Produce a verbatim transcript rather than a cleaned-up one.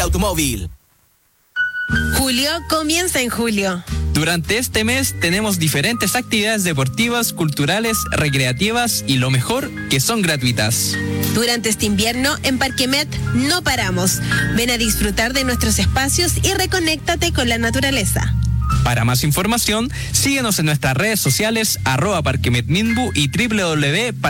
automóvil. Julio comienza en julio. Durante este mes tenemos diferentes actividades deportivas, culturales, recreativas y lo mejor, que son gratuitas. Durante este invierno, en Parquemet no paramos. Ven a disfrutar de nuestros espacios y reconéctate con la naturaleza. Para más información, síguenos en nuestras redes sociales arroba Parquemet Minbu y doble u doble u doble u punto